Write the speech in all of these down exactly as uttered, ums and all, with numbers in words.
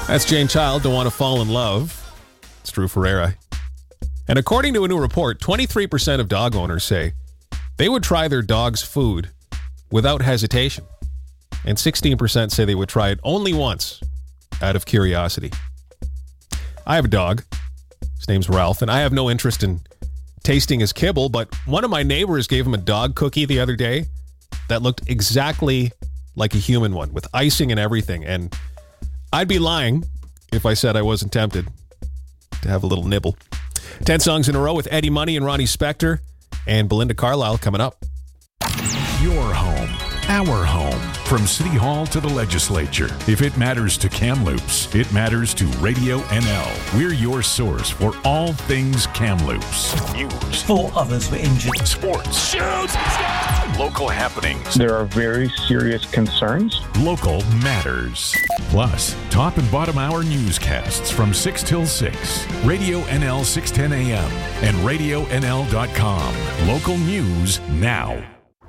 That's Jane Child, Don't Want to Fall in Love. It's Drew Ferreira. And according to a new report, twenty-three percent of dog owners say they would try their dog's food without hesitation. And sixteen percent say they would try it only once out of curiosity. I have a dog. His name's Ralph, and I have no interest in tasting his kibble, but one of my neighbors gave him a dog cookie the other day that looked exactly like a human one, with icing and everything. And I'd be lying if I said I wasn't tempted to have a little nibble. Ten songs in a row with Eddie Money and Ronnie Spector and Belinda Carlisle coming up. Your home, our home. From City Hall to the legislature. If it matters to Kamloops, it matters to Radio N L. We're your source for all things Kamloops. News. Four others were injured. Sports. Shoots! Local happenings. There are very serious concerns. Local matters. Plus, top and bottom hour newscasts from six till six. Radio N L six ten A M and radio N L dot com. Local news now.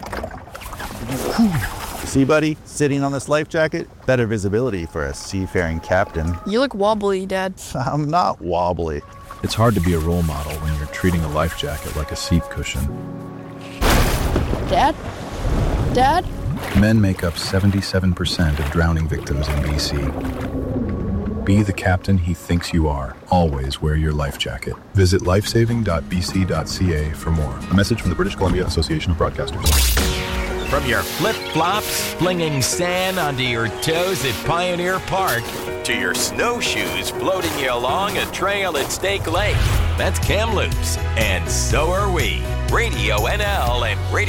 See, buddy, sitting on this life jacket, better visibility for a seafaring captain. You look wobbly, Dad. I'm not wobbly. It's hard to be a role model when you're treating a life jacket like a seat cushion. Dad? Dad? Men make up seventy-seven percent of drowning victims in B C. Be the captain he thinks you are. Always wear your life jacket. Visit lifesaving dot b c dot c a for more. A message from the British Columbia Association of Broadcasters. From your flip-flops, flinging sand onto your toes at Pioneer Park, to your snowshoes floating you along a trail at Stake Lake. That's Kamloops, and so are we. Radio N L and Radio